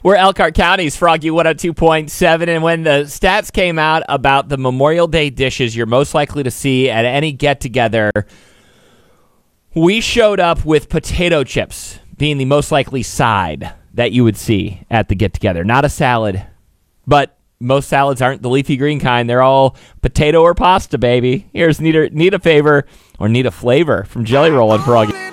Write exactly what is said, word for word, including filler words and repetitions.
We're Elkhart County's Froggy one oh two point seven, and when the stats came out about the Memorial Day dishes you're most likely to see at any get-together, we showed up with potato chips being the most likely side that you would see at the get-together. Not a salad, but most salads aren't the leafy green kind. They're all potato or pasta, baby. Here's Need a, need a Favor or Need a Flavor from Jelly Roll and Froggy.